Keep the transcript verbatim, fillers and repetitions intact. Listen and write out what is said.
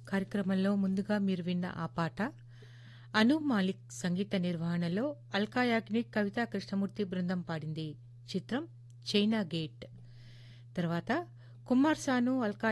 కార్యక్రమంలో ముందుగా మీరు విన్న ఆ పాట అను మాలిక్ సంగీత నిర్వహణలో అల్కా యాగ్నిక్ కవితా కృష్ణమూర్తి బృందం పాడింది. చిత్రం చైనా గేట్. తర్వాత కుమార్ సాను అల్కా